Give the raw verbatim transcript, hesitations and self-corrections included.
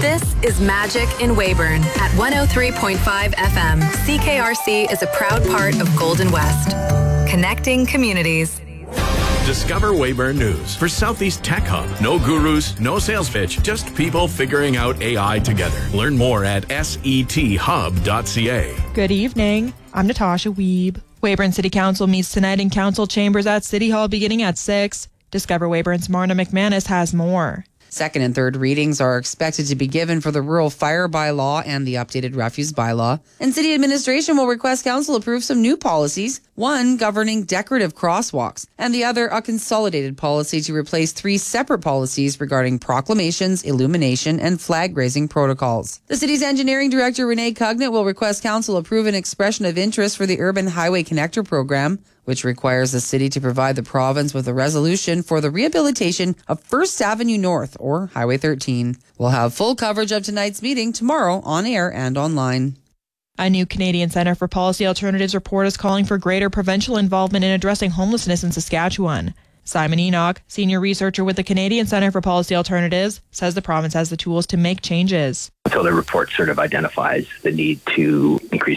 This is Magic in Weyburn at one oh three point five F M. C K R C is a proud part of Golden West. Connecting communities. Discover Weyburn News for Southeast Tech Hub. No gurus, no sales pitch, just people figuring out A I together. Learn more at S E T hub dot C A. Good evening. I'm Natasha Wiebe. Weyburn City Council meets tonight in council chambers at City Hall beginning at six. Discover Weyburn's Marna McManus has more. Second and third readings are expected to be given for the rural fire bylaw and the updated refuse bylaw. And city administration will request council approve some new policies, one governing decorative crosswalks, and the other a consolidated policy to replace three separate policies regarding proclamations, illumination, and flag-raising protocols. The city's engineering director, Renee Cugnett, will request council approve an expression of interest for the Urban Highway Connector program, which requires the city to provide the province with a resolution for the rehabilitation of First Avenue North, or Highway thirteen. We'll have full coverage of tonight's meeting tomorrow on air and online. A new Canadian Centre for Policy Alternatives report is calling for greater provincial involvement in addressing homelessness in Saskatchewan. Simon Enoch, senior researcher with the Canadian Centre for Policy Alternatives, says the province has the tools to make changes. So the report sort of identifies the need to increase